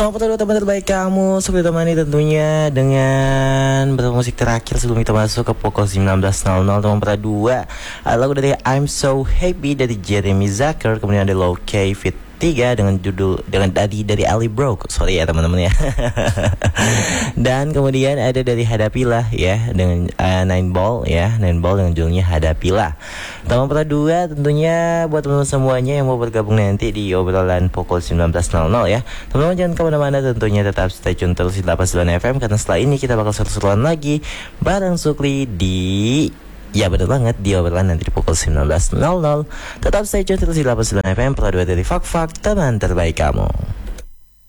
Apa tuh teman terbaik kamu? Sebelum temani tentunya dengan bermusik terakhir sebelum kita masuk ke pukul 19.00. Teman pada dua lagu dari I'm So Happy dari Jeremy Zucker. Kemudian ada Low K Fit 3 dengan judul dengan dari Ali Bro. Sorry ya teman-teman ya. Dan kemudian ada dari Hadapilah ya dengan Nine Ball ya, Nine Ball dengan judulnya Hadapilah. Teman pada dua tentunya buat teman-teman semuanya yang mau bergabung nanti di obrolan pukul 19.00 ya. Teman-teman jangan kemana-mana, tentunya tetap stay tune terus di 89 FM karena setelah ini kita bakal seru-seruan lagi bareng Sukli di bener banget di obrolan nanti di pukul 19.00. Tetap stay tune terus di 89 FM, Perdua dari Fak-Fak, teman terbaik kamu.